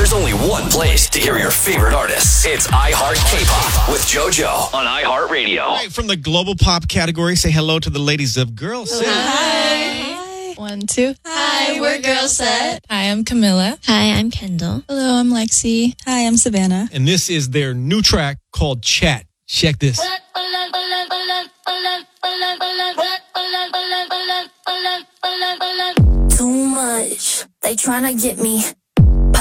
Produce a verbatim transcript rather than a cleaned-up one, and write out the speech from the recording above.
There's only one place to hear your favorite artists. It's iHeart K-Pop with JoJo on iHeartRadio. All right, from the global pop category, say hello to the ladies of Girl Set. Hi. One, two. Hi, we're Girl Set. Hi, I'm Camilla. Hi, I'm Kendall. Hello, I'm Lexi. Hi, I'm Savannah. And this is their new track called Chat. Check this. Too much. They tryna get me.